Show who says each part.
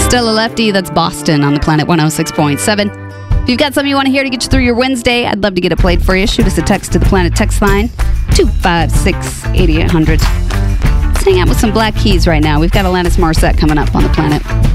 Speaker 1: Still a Lefty, that's Boston on the Planet 106.7. If you've got something you want to hear to get you through your Wednesday, I'd love to get it played for you. Shoot us a text to the Planet text line, 256-8800. Let's hang out with some Black Keys right now. We've got Alanis Morissette coming up on the Planet.